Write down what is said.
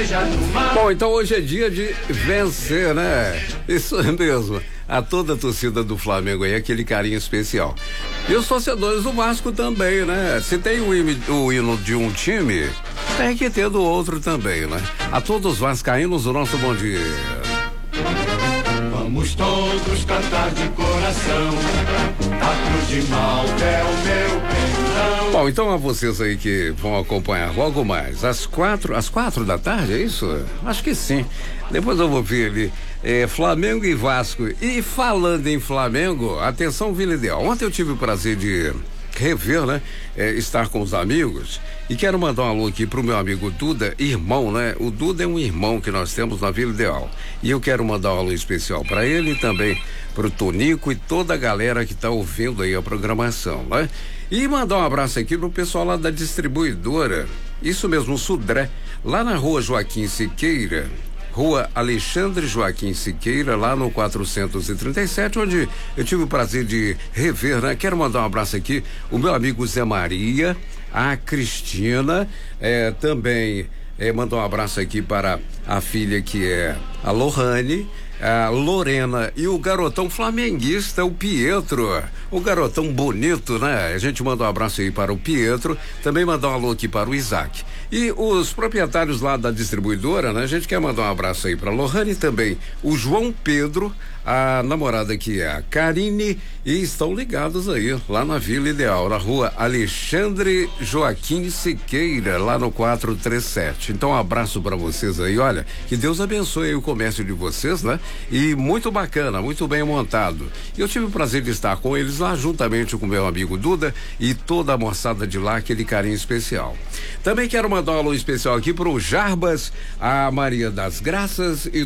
Bom, então hoje é dia de vencer, né? Isso mesmo. A toda a torcida do Flamengo aí, aquele carinho especial. E os torcedores do Vasco também, né? Se tem o hino de um time, tem que ter do outro também, né? A todos os vascaínos, o nosso bom dia. Vamos todos cantar de coração, a cruz de Malta é o meu perdão. Bom, então a vocês aí que vão acompanhar logo mais, às 4 da tarde, é isso? Acho que sim. Depois eu vou ver ali, Flamengo e Vasco. E falando em Flamengo, atenção, Vila Ideal. Ontem eu tive o prazer de rever, né? Estar com os amigos. E quero mandar um alô aqui pro meu amigo Duda, irmão, né? O Duda é um irmão que nós temos na Vila Ideal. E eu quero mandar um alô especial para ele e também pro Tonico e toda a galera que tá ouvindo aí a programação, né? E mandar um abraço aqui pro pessoal lá da distribuidora. Isso mesmo, o Sudré, lá na rua Joaquim Siqueira. Rua Alexandre Joaquim Siqueira, lá no 437, onde eu tive o prazer de rever, né? Quero mandar um abraço aqui, o meu amigo Zé Maria, a Cristina, também mandar um abraço aqui para a filha que é a Lohane, a Lorena e o garotão flamenguista, o Pietro, o garotão bonito, né? A gente manda um abraço aí para o Pietro, também mandar um alô aqui para o Isaac. E os proprietários lá da distribuidora, né? A gente quer mandar um abraço aí para a Lohane também, o João Pedro, a namorada que é a Karine, e estão ligados aí, lá na Vila Ideal, na rua Alexandre Joaquim Siqueira, lá no 437. Então, um abraço para vocês aí, olha, que Deus abençoe aí o comércio de vocês, né? E muito bacana, muito bem montado. Eu tive o prazer de estar com eles lá, juntamente com meu amigo Duda e toda a moçada de lá, aquele carinho especial. Também quero mandar um alô especial aqui pro Jarbas, a Maria das Graças e